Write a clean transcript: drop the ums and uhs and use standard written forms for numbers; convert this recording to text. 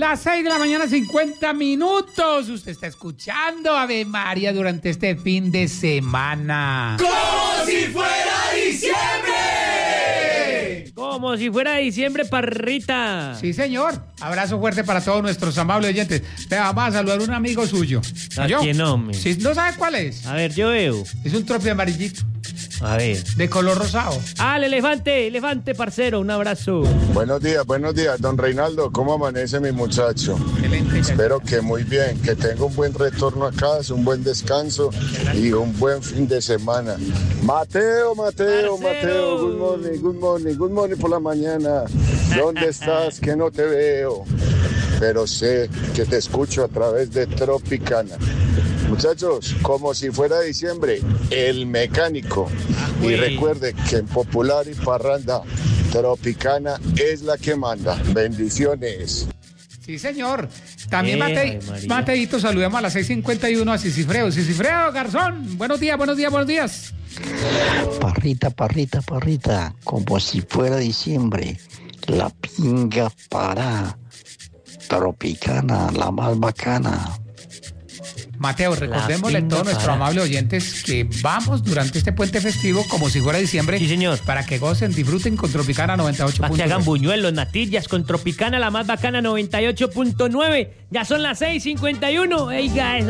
Las 6 de la mañana, 50 minutos. Usted está escuchando Ave María durante este fin de semana. ¡Como si fuera diciembre! Como si fuera diciembre, Parrita. Sí, señor. Abrazo fuerte para todos nuestros amables oyentes. Le vamos a saludar a un amigo suyo. ¿A quién, hombre? Sí, ¿no sabe cuál es? A ver, yo veo. Es un tropi amarillito. A ver. De color rosado. Ah, el elefante, parcero. Un abrazo. Buenos días, don Reinaldo. ¿Cómo amanece mi muchacho? Excelente. Espero que muy bien, que tenga un buen retorno a casa, un buen descanso y un buen fin de semana. Mateo, good morning por la mañana. ¿Dónde estás? Que no te veo, pero sé que te escucho a través de Tropicana. Muchachos, como si fuera diciembre, el mecánico. Y recuerde que en Popular y Parranda, Tropicana es la que manda. Bendiciones. Sí, señor. También María. Mateito, saludemos a las 6:51 a Cicifreo. Cicifreo, garzón. Buenos días. Parrita, como si fuera diciembre, la pinga para Tropicana, la más bacana. Mateo, recordémosle a todos nuestros amables oyentes que vamos durante este puente festivo como si fuera diciembre. Sí, señor. Para que gocen, disfruten con Tropicana 98.9. Para que hagan buñuelos, natillas con Tropicana, la más bacana 98.9. Ya son las 6:51. Oiga, eso.